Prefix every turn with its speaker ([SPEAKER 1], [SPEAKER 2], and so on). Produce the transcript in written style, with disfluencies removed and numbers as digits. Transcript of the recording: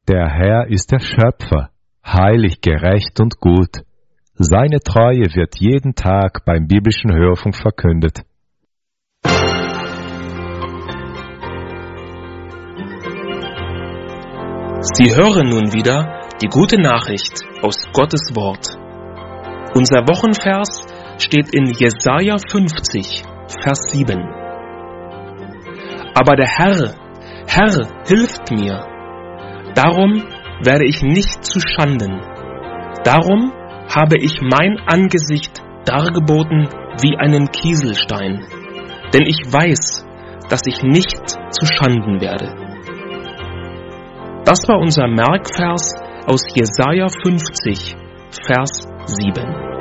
[SPEAKER 1] Der Herr ist der Schöpfer, heilig, gerecht und gut. Seine Treue wird jeden Tag beim biblischen Hörfunk verkündet.
[SPEAKER 2] Sie hören nun wieder die gute Nachricht aus Gottes Wort. Unser Wochenvers steht in Jesaja 50, Vers 7. Aber der Herr hilft mir. Darum werde ich nicht zu Schanden. Darum habe ich mein Angesicht dargeboten wie einen Kieselstein. Denn ich weiß, dass ich nicht zu Schanden werde. Das war unser Merkvers aus Jesaja 50, Vers 7.